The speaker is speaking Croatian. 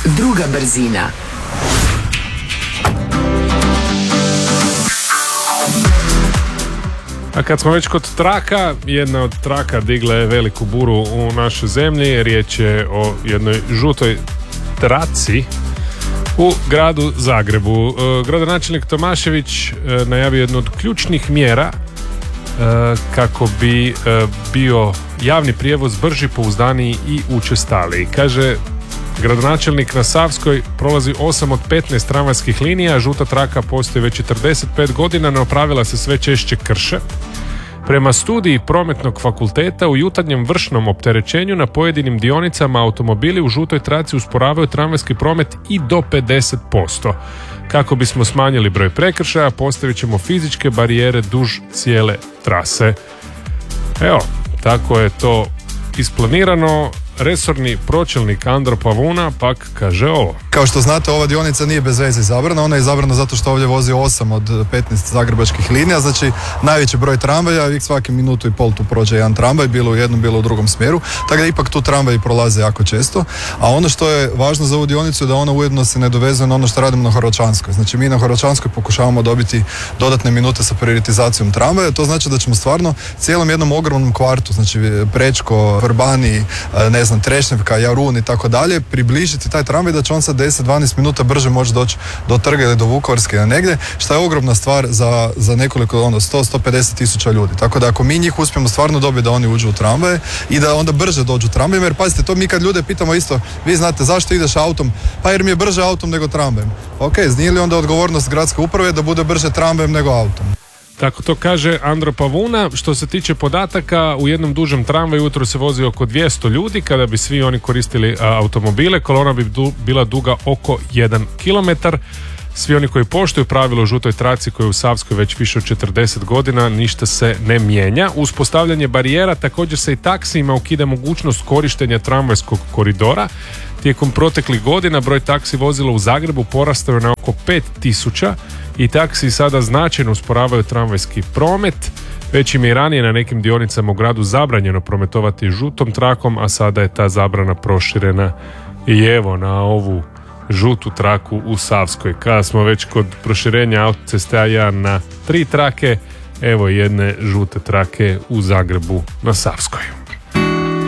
druga brzina. A kad smo već kod traka, jedna od traka digla je veliku buru u našoj zemlji. Riječ je o jednoj žutoj traci u gradu Zagrebu. Gradonačelnik Tomašević najavio jednu od ključnih mjera kako bi bio javni prijevoz brži, pouzdaniji i učestaliji. Kaže gradonačelnik, na Savskoj prolazi 8 od 15 tramvajskih linija, žuta traka postoji već 45 godina, no pravila se sve češće krše. Prema studiji Prometnog fakulteta, u jutarnjem vršnom opterećenju na pojedinim dionicama automobili u žutoj traci usporavaju tramvajski promet i do 50%. Kako bismo smanjili broj prekršaja, postavit ćemo fizičke barijere duž cijele trase. Evo, tako je to isplanirano. Resorni pročelnik Andro Pavuna pak kaže ovo. Kao što znate, ova dionica nije bez veze izabrana. Ona je izabrana zato što ovdje vozi 8 od 15 zagrebačkih linija, znači najveći broj tramvaja i svaki minutu i pol tu prođe jedan tramvaj, bilo u jednom, bilo u drugom smjeru, tako da ipak tu tramvaji prolaze jako često. A ono što je važno za ovu dionicu je da ona ujedno se ne dovezuje na ono što radimo na Horvaćanskoj. Znači mi na Horvaćanskoj pokušavamo dobiti dodatne minute sa prioritizacijom tramvaja. To znači da ćemo stvarno cijelom jednom ogromnom kvartu, znači Prečko, Vrbani, Trešnjevka, Jarun i tako dalje, približiti taj tramvaj da će on sa 10-12 minuta brže moći doći do Trga ili do Vukovarske ili negdje, što je ogromna stvar za nekoliko 100-150 tisuća ljudi. Tako da ako mi njih uspijemo stvarno dobiti da oni uđu u tramvaje i da onda brže dođu tramvajem, jer pazite, to mi kad ljude pitamo isto, vi znate zašto ideš autom? Pa jer mi je brže autom nego tramvajem. Ok, nije li onda odgovornost gradske uprave da bude brže tramvajem nego autom? Tako to kaže Andro Pavuna. Što se tiče podataka, u jednom dužem tramvaju ujutro se vozi oko 200 ljudi. Kada bi svi oni koristili automobile, kolona bi bila duga oko 1 kilometar. Svi oni koji poštuju pravilo o žutoj traci koja je u Savskoj već više od 40 godina, ništa se ne mijenja. Uz postavljanje barijera također se i taksijima ukida mogućnost korištenja tramvajskog koridora. Tijekom proteklih godina broj taksi vozila u Zagrebu porastao je na oko 5000 i taksiji sada značajno usporavaju tramvajski promet. Već im je i ranije na nekim dionicama u gradu zabranjeno prometovati žutom trakom, a sada je ta zabrana proširena i evo na ovu žutu traku u Savskoj. Kada smo već kod proširenja autoceste A1 na 3 trake, evo jedne žute trake u Zagrebu na Savskoj.